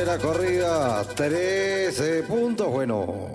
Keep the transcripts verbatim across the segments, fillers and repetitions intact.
tercera corrida, trece puntos, bueno.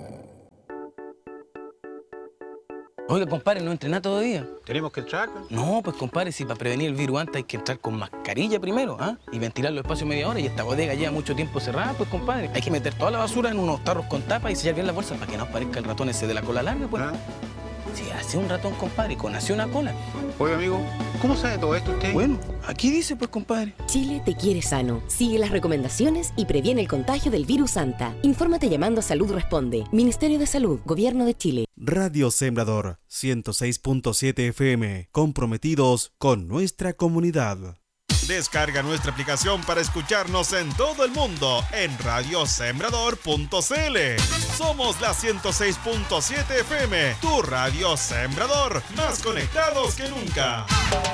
Oiga, compadre, ¿no entrena todavía? ¿Tenemos que entrar? No, pues compadre, si para prevenir el virus antes hay que entrar con mascarilla primero, ¿ah? Y ventilar los espacios media hora, y esta bodega lleva mucho tiempo cerrada, pues compadre. Hay que meter toda la basura en unos tarros con tapa y sellar bien la bolsa para que no aparezca el ratón ese de la cola larga, pues. ¿Ah? Si hace un ratón, compadre, con hace una cola. Oiga, amigo, ¿cómo sabe todo esto usted? Bueno, aquí dice, pues, compadre. Chile te quiere sano. Sigue las recomendaciones y previene el contagio del virus Santa. Infórmate llamando a Salud Responde. Ministerio de Salud, Gobierno de Chile. Radio Sembrador, ciento seis punto siete F M. Comprometidos con nuestra comunidad. Descarga nuestra aplicación para escucharnos en todo el mundo en radio sembrador punto c l. Somos la ciento seis punto siete F M, tu radio Sembrador, más conectados que nunca.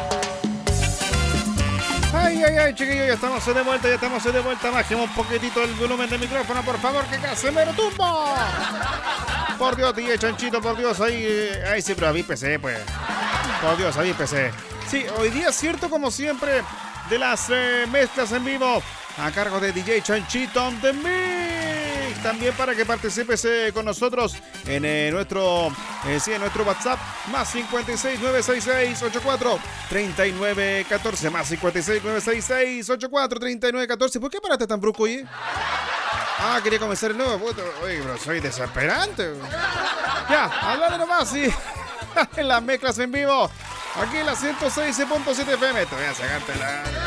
Ay, ay, ay, chiquillos, ya estamos de vuelta, ya estamos de vuelta. Bajemos un poquitito el volumen del micrófono, por favor, que casi me lo tumbo. Por Dios, D J Chanchito, por Dios, ahí, ahí sí, pero avípese, pues. Por Dios, avípese. Sí, hoy día es cierto, como siempre, de las eh, mezclas en vivo a cargo de D J Chanchito on the Mix. También para que participes eh, con nosotros en eh, nuestro eh, sí, en nuestro WhatsApp más cincuenta y seis, nueve seis seis, ochenta y cuatro, treinta y nueve catorce, más cincuenta y seis, nueve seis seis, ochenta y cuatro, treinta y nueve catorce. ¿Por qué paraste tan brusco, oye? Ah, quería comenzar el nuevo. Oye, pero soy desesperante. Ya, háblale nomás, sí. En las mezclas en vivo. Aquí en la ciento seis punto siete F M. Te voy a sacarte la...